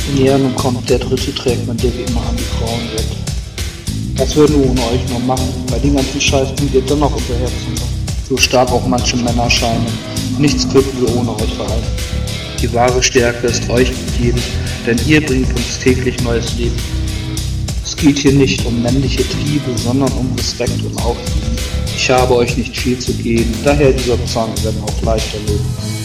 Ja, nun kommt der dritte Track, mit dem wir immer an die Frauen weg. Was würden wir ohne euch noch machen? Bei den ganzen Scheiß sind wir dennoch hinterherzumachen. So stark auch manche Männer scheinen. Nichts könnten wir ohne euch verhalten. Die wahre Stärke ist euch gegeben, denn ihr bringt uns täglich neues Leben. Es geht hier nicht um männliche Triebe, sondern um Respekt und auch Liebe. Ich habe euch nicht viel zu geben, daher dieser Song werden auch leichter leben.